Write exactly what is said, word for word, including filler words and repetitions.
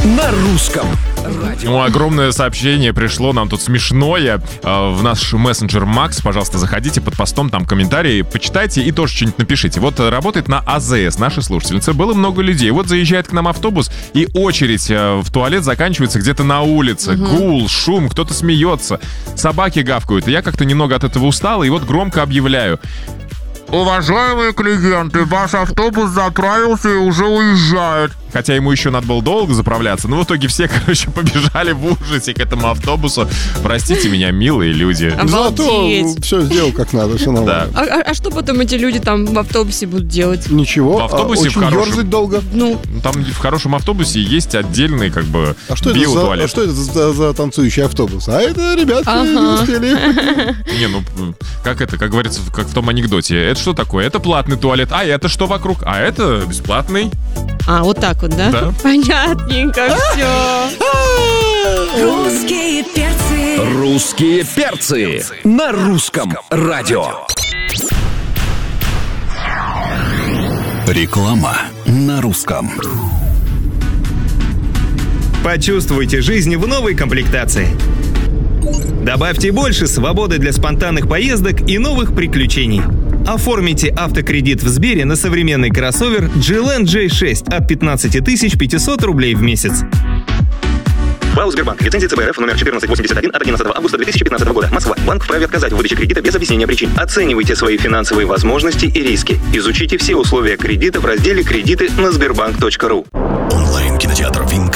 на русском радио. Ну, огромное сообщение пришло нам тут смешное э, в наш мессенджер Макс. Пожалуйста, заходите под постом, там комментарии, почитайте и тоже что-нибудь напишите. Вот э, работает на АЗС наша слушательница. Было много людей. Вот заезжает к нам автобус, и очередь э, в туалет заканчивается где-то на улице. Угу. Гул, шум, кто-то смеется, собаки гавкают. И я как-то немного от этого устал, и вот громко объявляю: уважаемые клиенты, ваш автобус заправился и уже уезжает. Хотя ему еще надо было долго заправляться. Но в итоге все, короче, побежали в ужасе к этому автобусу. Простите меня, милые люди. Зато все сделал как надо, все нормально. Да. А, а что потом эти люди там в автобусе будут делать? Ничего, в автобусе а, очень в хорошем... ерзать долго. Ну, там в хорошем автобусе есть отдельный, как бы, а что биотуалет. Это за, а что это за, за танцующий автобус? А это ребятки ага. не успели. Не, ну, как это, как говорится, как в том анекдоте. Это что такое? Это платный туалет. А это что вокруг? А это бесплатный. А, вот так вот, да? Да. Понятненько все. Русские перцы. Русские перцы на русском радио. Реклама на русском. Почувствуйте жизнь в новой комплектации. Добавьте больше свободы для спонтанных поездок и новых приключений. Оформите автокредит в Сбере на современный кроссовер джи эл эн джей шесть от пятнадцать тысяч пятьсот рублей в месяц. ПАО «Сбербанк». Лицензия цэ бэ эр эф номер четырнадцать восемьдесят один от одиннадцатого августа две тысячи пятнадцатого года. Москва. Банк вправе отказать в выдаче кредита без объяснения причин. Оценивайте свои финансовые возможности и риски. Изучите все условия кредита в разделе «Кредиты» на сбербанк точка ру. Онлайн-кинотеатр «Винг»